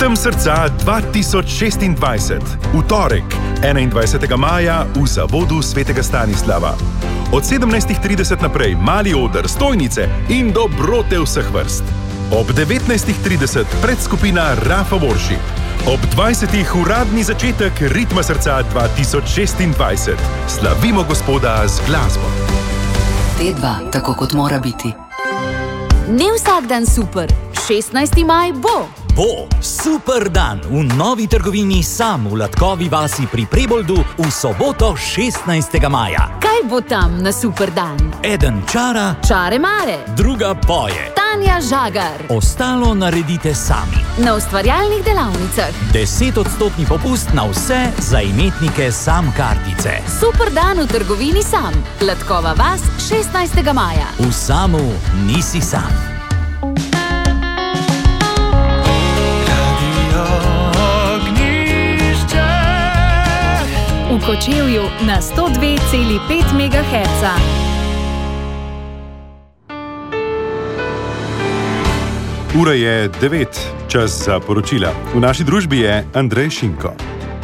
Ritem srca 2026. V torek, 21. maja v Zavodu Svetega Stanislava. Od 17.30 naprej mali oder, stojnice in dobrote vseh vrst. Ob 19.30 predskupina Rafa Worship. Ob 20. uradni začetek Ritma srca 2026. Slavimo Gospoda z glasbo. T2, tako kot mora biti. Ni vsak dan super. 16. maj bo. Bo super dan v novi trgovini Sam v Latkovi vasi pri Preboldu v soboto 16. maja. Kaj bo tam na super dan? Eden čara, Čare mare. druga poje. Tanja Žagar. Ostalo naredite sami. Na ustvarjalnih delavnicah. 10% popust na vse za imetnike Sam kartice. Super dan v trgovini Sam. Latkova vas 16. maja. V Samu nisi sam. V Kočevju na 102,5 MHz. Ura je 9, čas za poročila. V naši družbi je Andrej Šinko.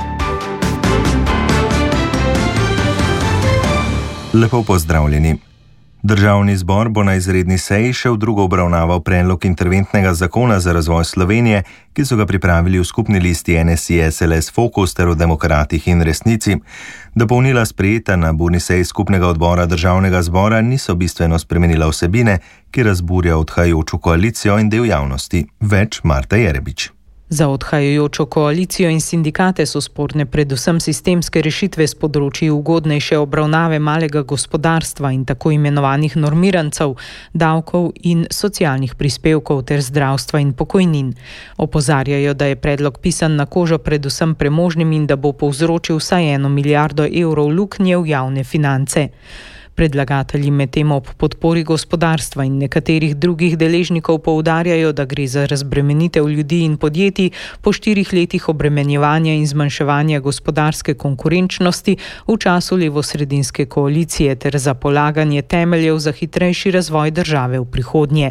Lepo pozdravljeni. Državni zbor bo na izredni seji še v drugo obravnaval predlog interventnega zakona za razvoj Slovenije, ki so ga pripravili v skupni listi NSI, SLS, Fokus ter v Demokratih in Resnici. Dopolnila sprejeta na burni seji skupnega odbora državnega zbora niso bistveno spremenila vsebine, ki razburja odhajajočo koalicijo in del javnosti. Več Marta Jerebič. Za odhajajočo koalicijo in sindikate so sporne predvsem sistemske rešitve s področji ugodnejše obravnave malega gospodarstva in tako imenovanih normirancev, davkov in socialnih prispevkov ter zdravstva in pokojnin. Opozarjajo, da je predlog pisan na kožo predvsem premožnim in da bo povzročil vsaj 1 milijardo evrov luknje v javne finance. Predlagatelji medtem ob podpori gospodarstva in nekaterih drugih deležnikov poudarjajo, da gre za razbremenitev ljudi in podjetij po 4 letih obremenjevanja in zmanjševanja gospodarske konkurenčnosti v času levosredinske koalicije ter za polaganje temeljev za hitrejši razvoj države v prihodnje.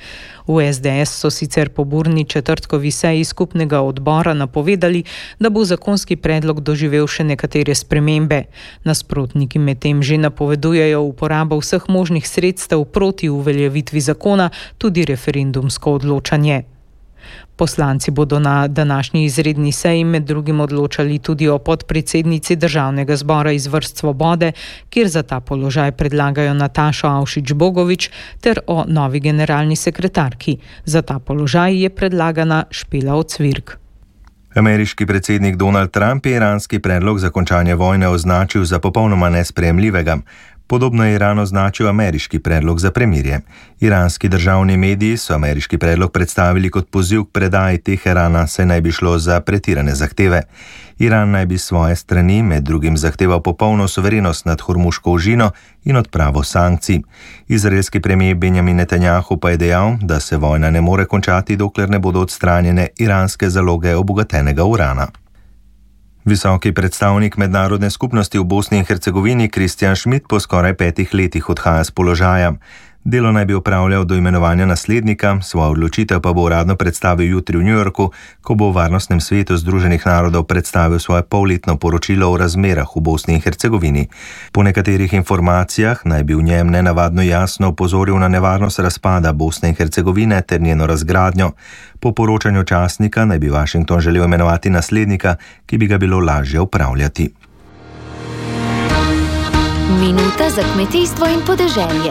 V SDS so sicer po burni četrtkovi seji skupnega odbora napovedali, da bo zakonski predlog doživel še nekatere spremembe. Nasprotniki medtem že napovedujejo uporabo vseh možnih sredstev proti uveljavitvi zakona, tudi referendumsko odločanje. Poslanci bodo na današnji izredni seji med drugim odločali tudi o podpredsednici državnega zbora iz vrst Svobode, kjer za ta položaj predlagajo Natašo Avšič-Bogovič, ter o novi generalni sekretarki. Za ta položaj je predlagana Špela Ocvirk. Ameriški predsednik Donald Trump je iranski predlog za končanje vojne označil za popolnoma nesprejemljivega. Podobno je Iran označil ameriški predlog za premirje. Iranski državni mediji so ameriški predlog predstavili kot poziv k predaji Teherana, saj naj bi šlo za pretirane zahteve. Iran naj bi svoje strani med drugim zahteval popolno suverenost nad Hormuško ožino in odpravo sankcij. Izraelski premijer Benjamin Netanjahu pa je dejal, da se vojna ne more končati, dokler ne bodo odstranjene iranske zaloge obogatenega urana. Visoki predstavnik mednarodne skupnosti v Bosni in Hercegovini Kristjan Schmidt po skoraj 5 letih odhaja s položaja. Delo naj bi opravljal do imenovanja naslednika, svojo odločitev pa bo uradno predstavil jutri v New Yorku, ko bo v Varnostnem svetu Združenih narodov predstavil svoje polletno poročilo o razmerah v Bosni in Hercegovini. Po nekaterih informacijah naj bi v njem nenavadno jasno opozoril na nevarnost razpada Bosne in Hercegovine ter njeno razgradnjo. Po poročanju časnika naj bi Washington želel imenovati naslednika, ki bi ga bilo lažje upravljati. Minuta za kmetijstvo in podeželje.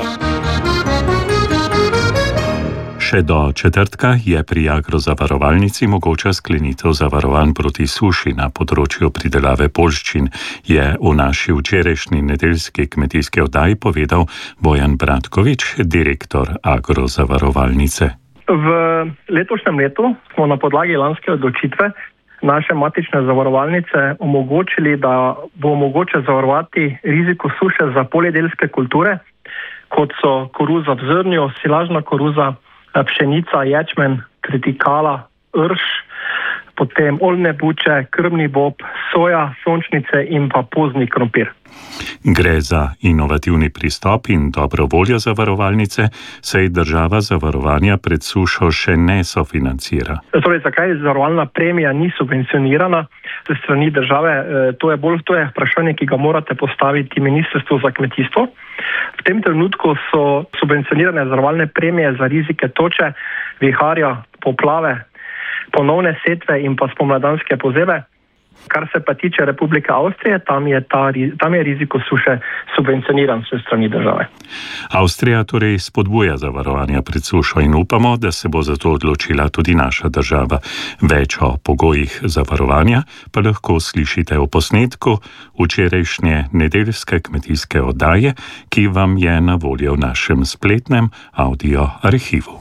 Še do četrtka je pri agrozavarovalnici mogoča sklenitev zavarovanj proti suši na področju pridelave poljščin, je v naši včerajšnji nedeljski kmetijski oddaji povedal Bojan Bratkovič, direktor agrozavarovalnice. V letošnjem letu smo na podlagi lanske odločitve naše matične zavarovalnice omogočili, da bo mogoče zavarovati riziko suše za poljedelske kulture, kot so koruza v zrnju, silažna koruza, pšenica, ječmen, tritikala, rž, potem oljne buče, krmni bob, soja, sončnice in pa pozni krompir. Gre za inovativni pristop in dobro voljo zavarovalnice, saj država zavarovanja pred sušo še ne sofinancira. Torej, zakaj zavarovalna premija ni subvencionirana ze strani države? To je vprašanje, ki ga morate postaviti Ministrstvu za kmetijstvo. V tem trenutku so subvencionirane zavarovalne premije za rizike toče, viharja, poplave, ponovne setve in pa spomladanske pozebe. Kar se pa tiče Republike Avstrije, tam je riziko suše subvencioniran se strani države. Avstrija torej spodbuja zavarovanja pred sušo in upamo, da se bo za to odločila tudi naša država. Več o pogojih zavarovanja pa lahko slišite v posnetku včerajšnje nedeljske kmetijske oddaje, ki vam je na voljo v našem spletnem audio arhivu.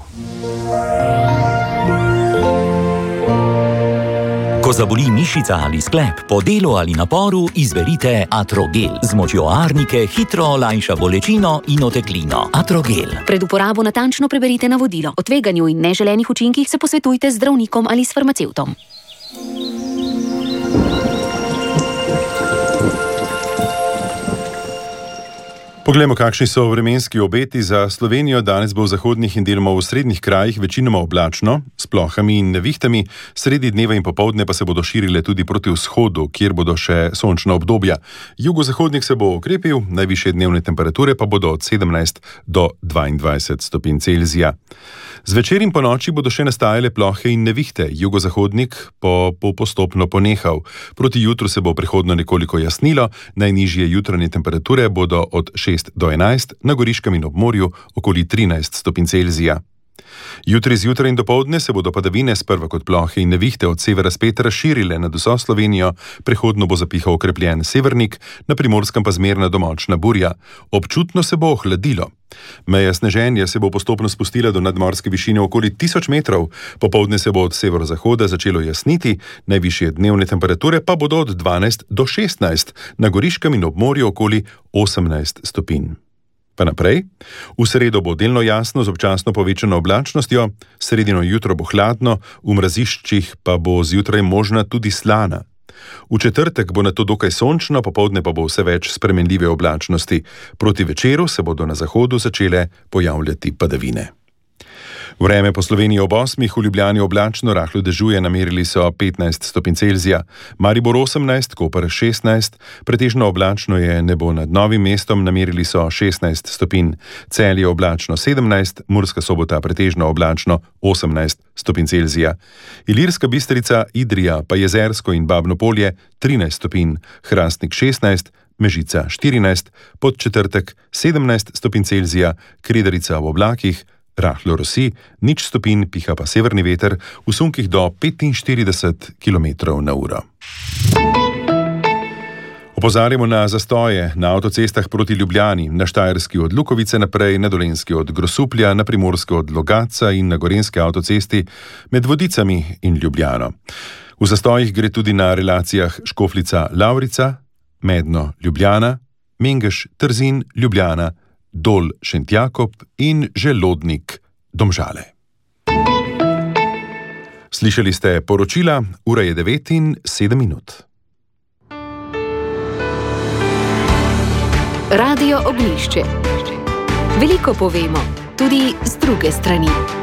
Ko zaboli mišica ali sklep, po delu ali naporu, izberite Atrogel. Z močjo arnike hitro olajša bolečino in oteklino. Atrogel. Pred uporabo natančno preberite navodilo. O tveganju in neželenih učinkih se posvetujte z zdravnikom ali s farmacevtom. Poglejmo, kakšni so vremenski obeti za Slovenijo. Danes bo v zahodnih in deloma v srednjih krajih večinoma oblačno, s plohami in nevihtami, sredi dneva in popoldne pa se bodo širile tudi proti vzhodu, kjer bodo še sončna obdobja. Jugozahodnik se bo okrepil, najvišje dnevne temperature pa bodo od 17 do 22 stopinj Celzija. Zvečer in po noči bodo še nastajale plohe in nevihte, jugozahodnik bo postopno ponehal. Proti jutru se bo prehodno nekoliko jasnilo, najnižje jutranje temperature bodo od 6 do 11, na Goriškem in ob morju okoli 13 stopinj Celzija. Jutri zjutraj in dopoldne se bodo padavine sprva kot plohe in nevihte od severa spet razširile nad vso Slovenijo, prehodno bo zapihal okrepljen severnik, na Primorskem pa zmerna do močna burja. Občutno se bo ohladilo. Meja sneženja se bo postopno spustila do nadmorske višine okoli 1000 metrov, popoldne se bo od severozahoda začelo jasniti, najvišje dnevne temperature pa bodo od 12 do 16, na Goriškem in ob morju okoli 18 stopinj. Pa naprej. V sredo bo delno jasno z občasno povečano oblačnostjo, sredino jutro bo hladno, v mraziščih pa bo zjutraj možna tudi slana. V četrtek bo nato dokaj sončno, popoldne pa bo vse več spremenljive oblačnosti. Proti večeru se bodo na zahodu začele pojavljati padavine. Vreme po Sloveniji ob 8, v Ljubljani oblačno, rahlo dežuje, namerili so 15 stopinj Celzija, Maribor 18, Koper 16, pretežno oblačno je nebo nad Novim mestom, namerili so 16 stopinj, Celje oblačno 17, Murska Sobota pretežno oblačno 18 stopinj Celzija, Ilirska Bistrica, Idrija pa Jezersko in Babno Polje 13 stopinj, Hrastnik 16, Mežica 14, Podčetrtek 17 stopinj Celzija, Kredarica v oblakih, rahlo rosi, 0 stopinj, piha pa severni veter v sunkih do 45 km/h. Opozarjamo na zastoje na avtocestah proti Ljubljani, na Štajerski od Lukovice naprej, na Dolenjski od Grosuplja, na Primorski od Logatca in na Gorenjski avtocesti med Vodicami in Ljubljano. V zastojih gre tudi na relacijah Škofljica-Lavrica, Medno-Ljubljana, Mengeš-Trzin, Ljubljana, Dol Šentjakob in Želodnik Domžale. Slišali ste poročila, ura je 9:07. Radio Ognjišče. Veliko povemo, tudi z druge strani.